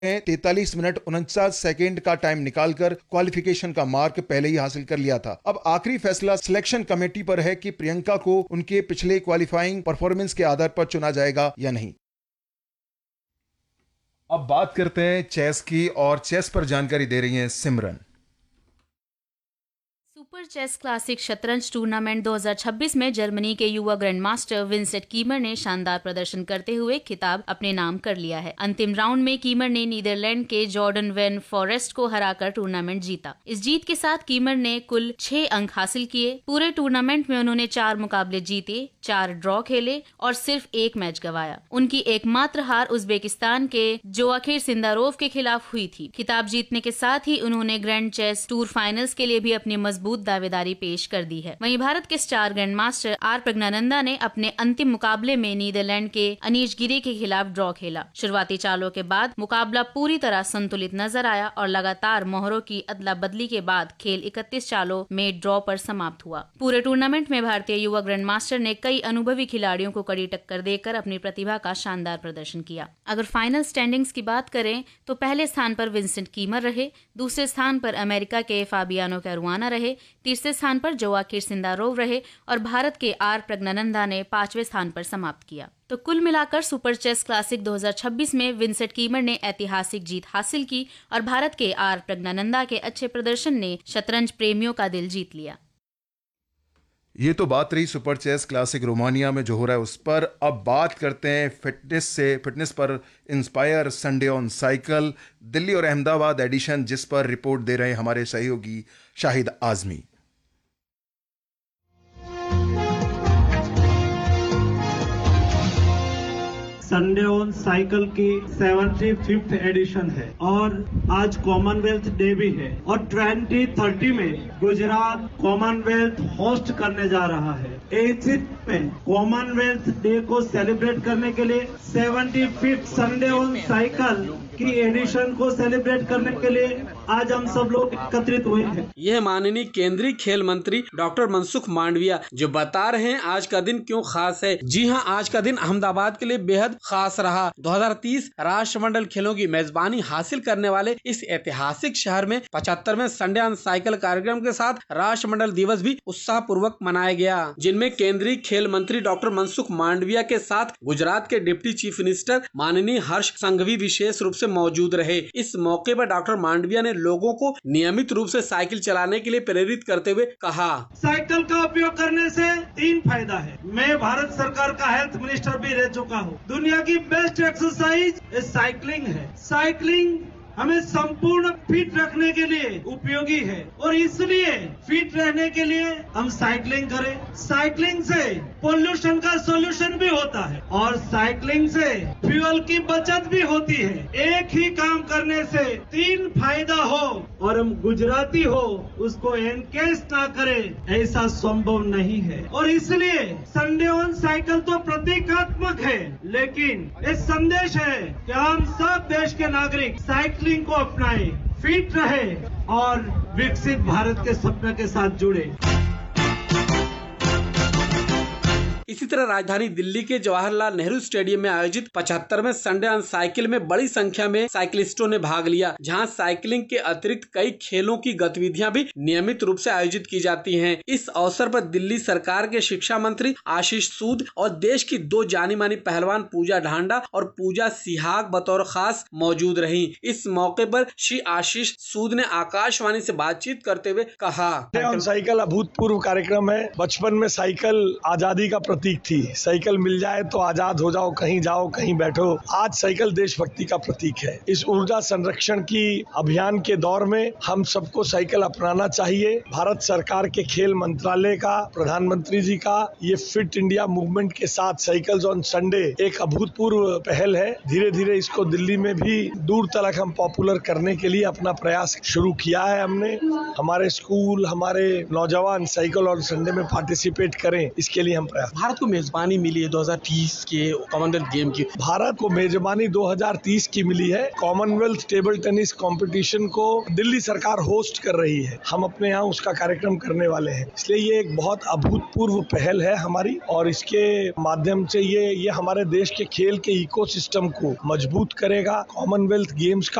43 minute 49 second का time निकालकर qualification का मार्क पहले ही हासिल कर लिया था। अब आखिरी फैसला सिलेक्शन कमेटी पर है कि प्रियंका को उनके पिछले क्वालिफाइंग परफॉर्मेंस के आधार पर चुना जाएगा या नहीं। अब बात करते हैं चेस की, और चेस पर जानकारी दे रही हैं सिमरन। सुपर चेस क्लासिक शतरंज टूर्नामेंट 2026 में जर्मनी के युवा ग्रैंड मास्टर विंसेंट कीमर ने शानदार प्रदर्शन करते हुए खिताब अपने नाम कर लिया है। अंतिम राउंड में कीमर ने नीदरलैंड के जॉर्डन वेन फॉरेस्ट को हराकर टूर्नामेंट जीता। इस जीत के साथ कीमर ने कुल 6 अंक हासिल किए। पूरे टूर्नामेंट में उन्होंने 4 मुकाबले जीते, 4 ड्रॉ खेले और सिर्फ 1 मैच गंवाया। उनकी एकमात्र हार उज्बेकिस्तान के जोआखिर सिंदारोव के खिलाफ हुई थी। खिताब जीतने के साथ ही उन्होंने ग्रैंड चेस टूर फाइनल्स के लिए भी अपनी मजबूत दावेदारी पेश कर दी है। वहीं भारत के star grand master are Praggnanandhaa ने अपने अंतिम मुकाबले में नीदरलैंड के अनीश गिरी के खिलाफ ड्रॉ खेला। शुरुआती चालों के बाद मुकाबला पूरी तरह संतुलित नजर आया और लगातार मोहरों की अदला बदली के बाद खेल 31 चालों में ड्रॉ पर समाप्त हुआ। पूरे टूर्नामेंट में भारतीय युवा ग्रैंड मास्टर ने कई अनुभवी खिलाड़ियों को कड़ी टक्कर देकर अपनी प्रतिभा का शानदार प्रदर्शन किया। अगर फाइनल स्टैंडिंग्स की बात करें तो पहले स्थान पर विंसेंट कीमर रहे, दूसरे स्थान पर अमेरिका के फाबियानो कैरुआना रहे, तीसरे स्थान पर जोआखिर सिंदारोव रहे और भारत के आर प्रज्ञानंदा ने 5वें स्थान पर समाप्त किया। तो कुल मिलाकर सुपर चेस क्लासिक 2026 में विंसेंट कीमर ने ऐतिहासिक जीत हासिल की और भारत के आर प्रज्ञानंदा के अच्छे प्रदर्शन ने शतरंज प्रेमियों का दिल जीत लिया। ये तो बात रही सुपर चेस क्लासिक रोमानिया में जो हो रहा है उस पर। अब बात करते हैं फिटनेस पर inspire Sunday on cycle Delhi और अहमदाबाद एडिशन, जिस पर रिपोर्ट दे रहे हैं हमारे सहयोगी Shahid Azmi. Sunday on cycle की 75th एडिशन है और आज कॉमनवेल्थ डे भी है और 2030 में गुजरात कॉमनवेल्थ होस्ट करने जा रहा है। इसी में कॉमनवेल्थ डे को सेलिब्रेट करने के लिए 75th संडे ऑन साइकिल की एडिशन को सेलिब्रेट करने के लिए आज हम सब लोग एकत्रित हुए हैं। यह माननीय केंद्रीय खेल मंत्री डॉक्टर मनसुख मांडविया जो बता रहे हैं आज का दिन क्यों खास है। जी हां, आज का दिन अहमदाबाद के लिए बेहद खास रहा। 2030 राष्ट्रमंडल खेलों की मेजबानी हासिल करने वाले इस ऐतिहासिक शहर में 75वें संडे ऑन साइकिल कार्यक्रम के साथ राष्ट्रमंडल दिवस भी उत्साह पूर्वक मनाया गया, जिनमें केंद्रीय खेल मंत्री डॉक्टर मनसुख मांडविया के साथ गुजरात के डिप्टी चीफ मिनिस्टर माननीय हर्ष संघवी विशेष रूप से मौजूद रहे। इस मौके पर डॉक्टर मांडविया ने लोगों को नियमित रूप से साइकिल चलाने के लिए प्रेरित करते हुए कहा, साइकिल का उपयोग करने से 3 फायदा है। मैं भारत सरकार का हेल्थ मिनिस्टर भी रह चुका हूँ। दुनिया की बेस्ट एक्सरसाइज साइकिलिंग है। साइकिलिंग हमें संपूर्ण फिट रखने के लिए उपयोगी है और इसलिए फिट रहने के लिए हम साइकिलिंग करें। साइकिलिंग से पोल्यूशन का सोल्यूशन भी होता है और साइकिलिंग से फ्यूल की बचत भी होती है। एक ही काम करने से 3 फायदा हो और हम गुजराती हो उसको एनकेस ना करें ऐसा संभव नहीं है। और इसलिए संडे ऑन साइकिल तो प्रतीकात्मक है, लेकिन ये संदेश है कि हम सब देश के नागरिक साइकिलिंग को अपनाएं, फिट रहे और विकसित भारत के सपने के साथ जुड़े। इसी तरह राजधानी दिल्ली के जवाहरलाल नेहरू स्टेडियम में आयोजित 75वें संडे ऑन साइकिल में बड़ी संख्या में साइकिलिस्टों ने भाग लिया, जहां साइकिलिंग के अतिरिक्त कई खेलों की गतिविधियां भी नियमित रूप से आयोजित की जाती हैं। इस अवसर पर दिल्ली सरकार के शिक्षा मंत्री आशीष सूद और देश की 2 जानी मानी पहलवान पूजा ढांडा और पूजा सिहाग बतौर खास मौजूद रही। इस मौके पर श्री आशीष सूद ने आकाशवाणी से बातचीत करते हुए कहा, साइकिल अभूतपूर्व कार्यक्रम है। बचपन में साइकिल आजादी का प्रतीक थी। साइकिल मिल जाए तो आजाद हो जाओ, कहीं जाओ कहीं बैठो। आज साइकिल देशभक्ति का प्रतीक है। इस ऊर्जा संरक्षण की अभियान के दौर में हम सबको साइकिल अपनाना चाहिए। भारत सरकार के खेल मंत्रालय का, प्रधानमंत्री जी का ये फिट इंडिया मूवमेंट के साथ साइकिल ऑन संडे एक अभूतपूर्व पहल है। धीरे धीरे इसको दिल्ली में भी दूर तक हम पॉपुलर करने के लिए अपना प्रयास शुरू किया है। हमने हमारे स्कूल, हमारे नौजवान साइकिल ऑन संडे में पार्टिसिपेट करें, इसके लिए हम प्रयास। भारत को मेजबानी मिली है 2030 के कॉमनवेल्थ गेम की। भारत को मेजबानी 2030 की मिली है। कॉमनवेल्थ टेबल टेनिस कंपटीशन को दिल्ली सरकार होस्ट कर रही है। हम अपने यहाँ उसका कार्यक्रम करने वाले हैं, इसलिए ये एक बहुत अभूतपूर्व पहल है हमारी, और इसके माध्यम से ये हमारे देश के खेल के इकोसिस्टम को मजबूत करेगा। कॉमनवेल्थ गेम्स का